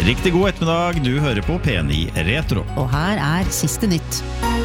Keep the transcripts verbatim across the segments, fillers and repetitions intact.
Riktig god ettermiddag, du hører på P ni Retro. Og her er siste nytt.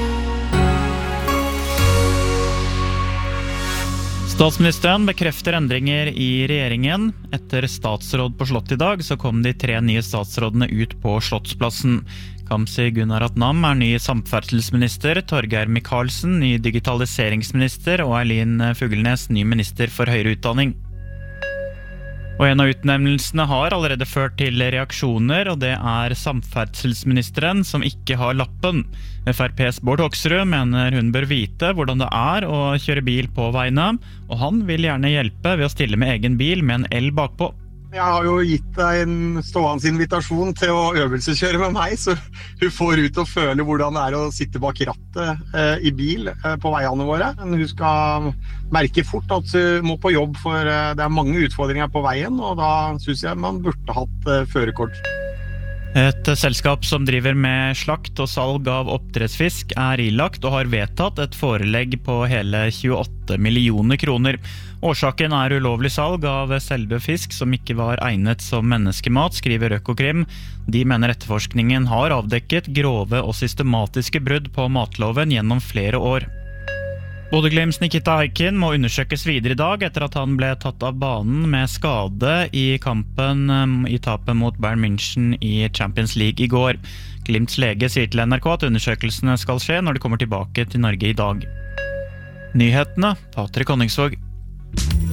Statsministeren bekrefter endringer i regjeringen. Etter statsråd på Slott i dag, så kom de tre nye statsrådene ut på Slottsplassen. Kamzy Gunaratnam er ny samferdselsminister, Torgeir Micaelsen ny digitaliseringsminister og Erlin Fugelnes ny minister for høyere utdanning. Og en av utnevnelsene har allerede ført til reaksjoner, og det er samferdselsministeren som ikke har lappen. F R P's Bård Hoksrud mener hun bør vite hvordan det er å kjøre bil på veiene, og han vil gjerne hjelpe ved å stille med egen bil med en el bakpå. Jeg har jo gitt deg en stående invitasjon til å øvelseskjøre med meg, så hun får ut og føle hvordan det er å sitte bak rattet eh, i bil eh, på veiene våre. Men hun skal merke fort at hun må på jobb, for eh, det er mange utfordringer på veien, og da synes jeg man burde hatt eh, førerkort. Et selskap som driver med slakt og salg av oppdrettsfisk er ilagt og har vedtatt et forelegg på hele tjueåtte millioner kroner. Årsaken er ulovlig salg av selve fisk som ikke var egnet som menneskemat, skriver Økokrim. De mener etterforskningen har avdekket grove og systematiske brudd på matloven gjennom flere år. Bodø-Glimts Nikita Aikin må undersøkes videre i dag etter at han ble tatt av banen med skade i kampen i tapet mot Bayern München i Champions League i går. Glimts lege sier til N R K at undersøkelsene skal skje når de kommer tilbake til Norge i dag. Nyhetene, Patrik Honningsvåg.